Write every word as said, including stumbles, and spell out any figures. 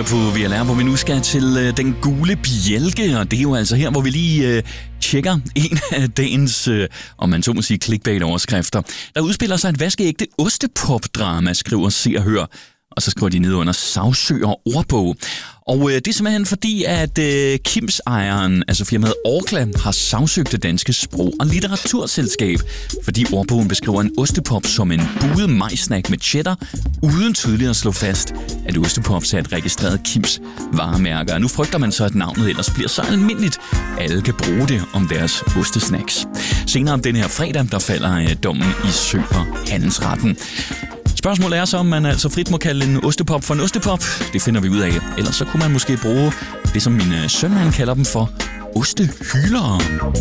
på V L R, hvor vi nu skal til øh, den gule bjælke, og det er jo altså her, hvor vi lige øh, tjekker en af dagens, øh, om man så må sige, clickbait-overskrifter. Der udspiller sig et vaskeægte ostepop-drama, skriver Se og Hør, og så skriver de ned under sagsøger ordbog. Og øh, det er simpelthen fordi, at øh, Kims-ejeren, altså firmaet Orkla, har sagsøgt det danske sprog- og litteraturselskab, fordi ordbogen beskriver en ostepop som en buet majsnack med cheddar, uden tydeligt at slå fast, at ostepops er et registreret Kims varemærke. Og nu frygter man så, at navnet ellers bliver så almindeligt, at alle kan bruge det om deres ostesnacks. Senere om den her fredag, der falder øh, dommen i Søger Handelsretten. Spørgsmålet er så, om man altså frit må kalde en ostepop for en ostepop. Det finder vi ud af. Ellers så kunne man måske bruge det, som min søn han kalder dem for, ostehylere.